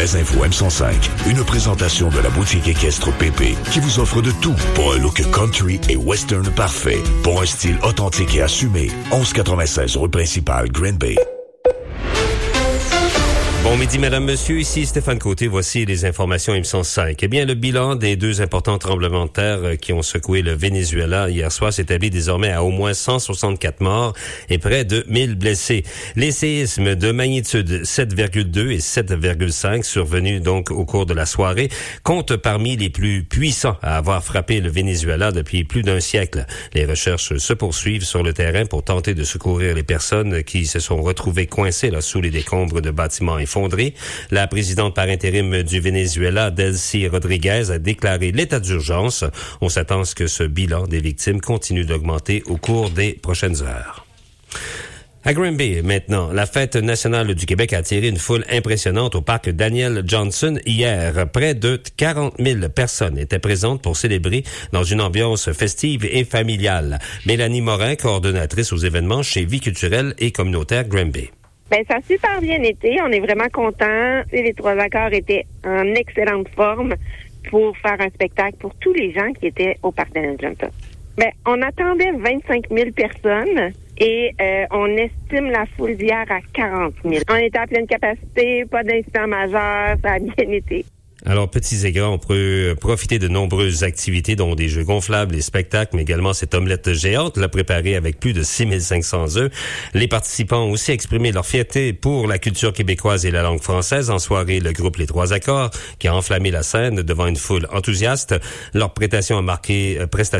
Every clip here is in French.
Les infos M105, une présentation de la boutique équestre PP qui vous offre de tout pour un look country et western parfait, pour un style authentique et assumé. 1196 rue principale, Green Bay. Bon midi, madame, monsieur. Ici Stéphane Côté. Voici les informations M105. Eh bien, le bilan des 2 importants tremblements de terre qui ont secoué le Venezuela hier soir s'établit désormais à au moins 164 morts et près de 1000 blessés. Les séismes de magnitude 7,2 et 7,5 survenus donc au cours de la soirée comptent parmi les plus puissants à avoir frappé le Venezuela depuis plus d'un siècle. Les recherches se poursuivent sur le terrain pour tenter de secourir les personnes qui se sont retrouvées coincées là sous les décombres de bâtiments effondrés. La présidente par intérim du Venezuela, Delcy Rodriguez, a déclaré l'état d'urgence. On s'attend à ce que ce bilan des victimes continue d'augmenter au cours des prochaines heures. À Green Bay, maintenant, la fête nationale du Québec a attiré une foule impressionnante au parc Daniel Johnson hier. Près de 40 000 personnes étaient présentes pour célébrer dans une ambiance festive et familiale. Mélanie Morin, coordonnatrice aux événements chez Vie culturelle et communautaire Green Bay. Ben, ça a super bien été. On est vraiment contents. Les 3 accords étaient en excellente forme pour faire un spectacle pour tous les gens qui étaient au Parc Daniel Johnson. Ben, on attendait 25 000 personnes et on estime la foule d'hier à 40 000. On était à pleine capacité, pas d'incident majeur, ça a bien été. Alors, petits et grands, on peut profiter de nombreuses activités, dont des jeux gonflables, des spectacles, mais également cette omelette géante, là, préparée avec plus de 6500 œufs. Les participants ont aussi exprimé leur fierté pour la culture québécoise et la langue française. En soirée, le groupe Les 3 Accords, qui a enflammé la scène devant une foule enthousiaste. Leur prestation a marqué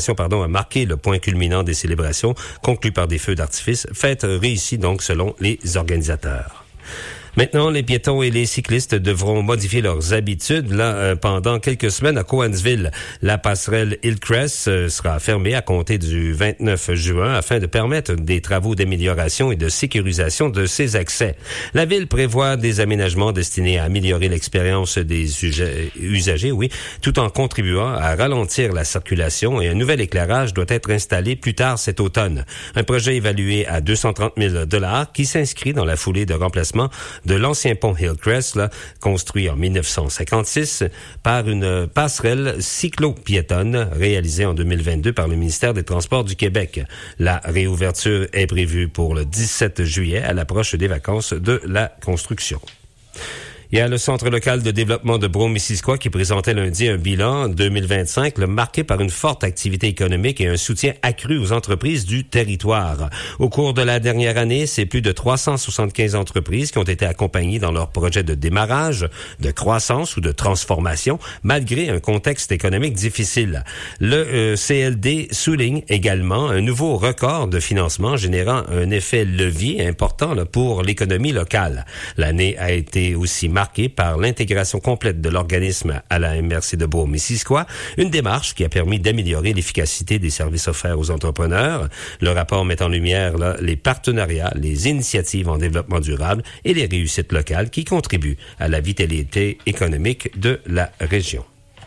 le point culminant des célébrations, conclu par des feux d'artifice. Fête réussie, donc, selon les organisateurs. Maintenant, les piétons et les cyclistes devront modifier leurs habitudes. Là, pendant quelques semaines à Cowansville, la passerelle Hillcrest sera fermée à compter du 29 juin afin de permettre des travaux d'amélioration et de sécurisation de ses accès. La ville prévoit des aménagements destinés à améliorer l'expérience des usagers, tout en contribuant à ralentir la circulation, et un nouvel éclairage doit être installé plus tard cet automne. Un projet évalué à 230 000 $ qui s'inscrit dans la foulée de remplacement de l'ancien pont Hillcrest, là, construit en 1956 par une passerelle cyclo-piétonne réalisée en 2022 par le ministère des Transports du Québec. La réouverture est prévue pour le 17 juillet à l'approche des vacances de la construction. Il y a le Centre local de développement de Brome-Missisquoi qui présentait lundi un bilan 2025 marqué par une forte activité économique et un soutien accru aux entreprises du territoire. Au cours de la dernière année, c'est plus de 375 entreprises qui ont été accompagnées dans leur projet de démarrage, de croissance ou de transformation, malgré un contexte économique difficile. Le CLD souligne également un nouveau record de financement générant un effet levier important pour l'économie locale. L'année a été aussi marquée par l'intégration complète de l'organisme à la MRC de Brome-Missisquoi, une démarche qui a permis d'améliorer l'efficacité des services offerts aux entrepreneurs. Le rapport met en lumière les partenariats, les initiatives en développement durable et les réussites locales qui contribuent à la vitalité économique de la région.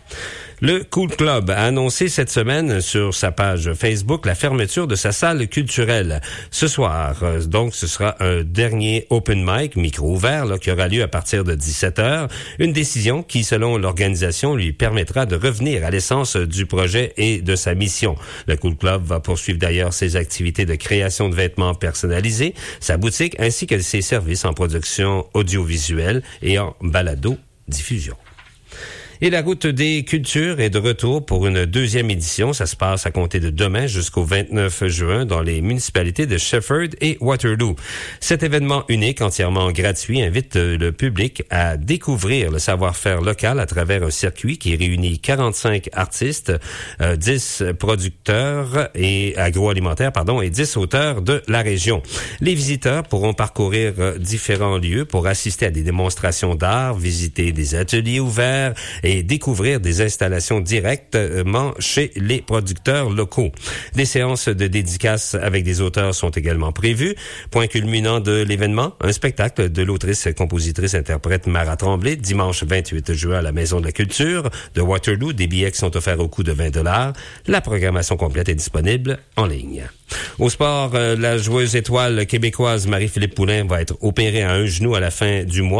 Le Cool Club a annoncé cette semaine sur sa page Facebook la fermeture de sa salle culturelle. Ce soir, donc, ce sera un dernier open mic, micro ouvert, qui aura lieu à partir de 17h. Une décision qui, selon l'organisation, lui permettra de revenir à l'essence du projet et de sa mission. Le Cool Club va poursuivre d'ailleurs ses activités de création de vêtements personnalisés, sa boutique ainsi que ses services en production audiovisuelle et en balado-diffusion. Et la route des cultures est de retour pour une 2e édition. Ça se passe à compter de demain jusqu'au 29 juin dans les municipalités de Shefford et Waterloo. Cet événement unique, entièrement gratuit, invite le public à découvrir le savoir-faire local à travers un circuit qui réunit 45 artistes, 10 producteurs et agroalimentaires, et 10 auteurs de la région. Les visiteurs pourront parcourir différents lieux pour assister à des démonstrations d'art, visiter des ateliers ouverts et découvrir des installations directement chez les producteurs locaux. Des séances de dédicaces avec des auteurs sont également prévues. Point culminant de l'événement, un spectacle de l'autrice, compositrice, interprète Mara Tremblay, dimanche 28 juin à la Maison de la Culture de Waterloo. Des billets qui sont offerts au coût de 20 $. La programmation complète est disponible en ligne. Au sport, la joueuse étoile québécoise Marie-Philippe Poulin va être opérée à un genou à la fin du mois.